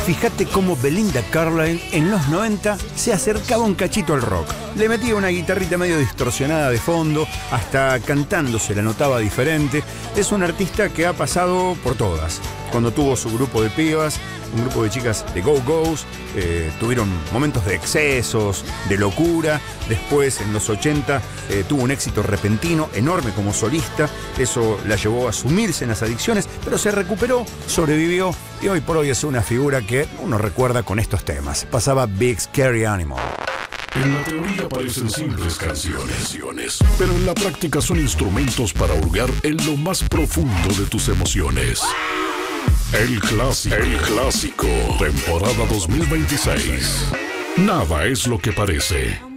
Fíjate cómo Belinda Carlisle en los 90 se acercaba un cachito al rock. Le metía una guitarrita medio distorsionada de fondo, hasta cantando se la notaba diferente. Es un artista que ha pasado por todas. Cuando tuvo su grupo de pibas, un grupo de chicas de Go-Go's, tuvieron momentos de excesos, de locura. Después, en los 80, tuvo un éxito repentino, enorme como solista. Eso la llevó a sumirse en las adicciones, pero se recuperó, sobrevivió y hoy por hoy es una figura que uno recuerda con estos temas. Pasaba Big Scary Animal. En la teoría parecen simples canciones, pero en la práctica son instrumentos para hurgar en lo más profundo de tus emociones. El clásico, temporada 2026. Nada es lo que parece.